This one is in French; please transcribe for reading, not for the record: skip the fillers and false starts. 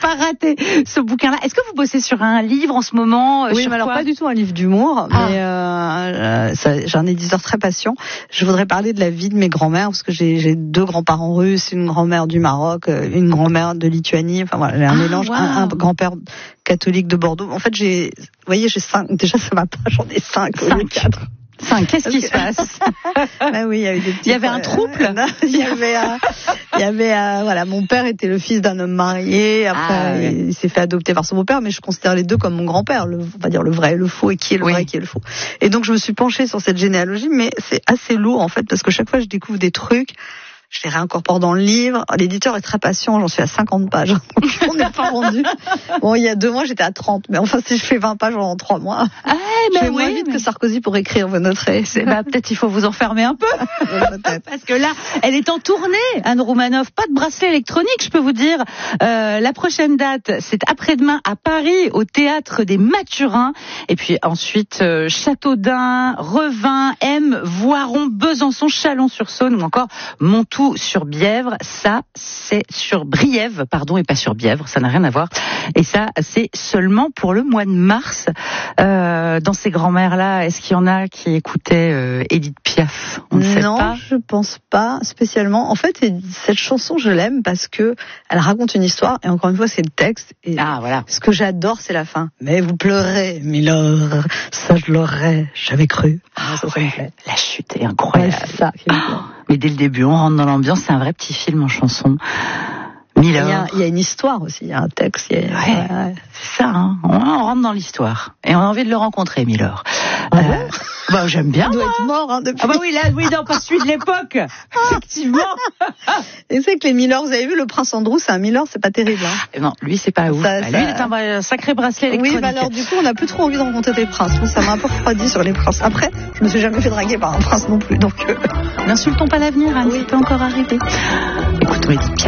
pas rater ce bouquin-là. Est-ce que vous bossez sur un livre en ce moment? Oui, mais alors pas du tout un livre d'humour, mais j'ai un éditeur très patient. Je voudrais parler de la vie de mes grands-mères, parce que j'ai 2 grands-parents russes, une grand-mère du Maroc, une grand-mère de Lituanie. Enfin voilà, j'ai un mélange, un grand-père catholique de Bordeaux. En fait, vous voyez, j'ai 5. Déjà, ça va pas, j'en ai 5 au lieu de 4. 5, qu'est-ce qui se passe? Ben oui, il y a eu des petits. Il y avait un trouble. Il y avait voilà, mon père était le fils d'un homme marié. Après, il s'est fait adopter par son beau-père, mais je considère les deux comme mon grand-père. On va dire le vrai et le faux, et qui est le vrai et qui est le faux. Et donc, je me suis penchée sur cette généalogie, mais c'est assez lourd, en fait, parce que chaque fois, je découvre des trucs. Je les réincorpore dans le livre. L'éditeur est très patient, j'en suis à 50 pages. On n'est pas rendu. Bon, il y a 2 mois, j'étais à 30. Mais enfin, si je fais 20 pages en 3 mois, je vais moins vite que Sarkozy pour écrire, vous noterez. Peut-être il faut vous enfermer un peu. Parce que là, elle est en tournée, Anne Roumanoff. Pas de bracelet électronique, je peux vous dire. La prochaine date, c'est après-demain à Paris, au Théâtre des Mathurins. Et puis ensuite, Châteaudun, Revin, M, Voiron, Besançon, Chalon-sur-Saône ou encore Montoux-sur-Bièvre. Ça, c'est sur Briève, pardon, et pas sur Bièvre. Ça n'a rien à voir. Et ça, c'est seulement pour le mois de mars. Dans ces grands-mères-là, est-ce qu'il y en a qui écoutaient Édith Piaf? On ne sait pas. Non, je pense pas spécialement. En fait, cette chanson, je l'aime parce que elle raconte une histoire, et encore une fois, c'est le texte. Et voilà. Ce que j'adore, c'est la fin. Mais vous pleurez, Milord, ça je l'aurais jamais cru. Ça me plaît. La chute est incroyable. Ouais, c'est ça qui me plaît. Mais dès le début, on rentre dans l'ambiance. C'est un vrai petit film en chanson. Milord. Il y a une histoire aussi, il y a un texte. Ouais. C'est ça, hein. On rentre dans l'histoire. Et on a envie de le rencontrer, Milord. J'aime bien. Il doit être mort, hein, depuis. Non, pas celui de l'époque. Effectivement. Et c'est que les Milord, vous avez vu, le prince Andrew, c'est un Milord, c'est pas terrible, hein. Non, lui, c'est pas ouf. Lui, il est un sacré bracelet électronique. Oui, alors, du coup, on n'a plus trop envie de rencontrer des princes. Ça m'a un peu refroidi sur les princes. Après, je me suis jamais fait draguer par un prince non plus, donc. N'insultons pas l'avenir, Anne. Ça peut encore arriver. Écoutons Édith Piaf.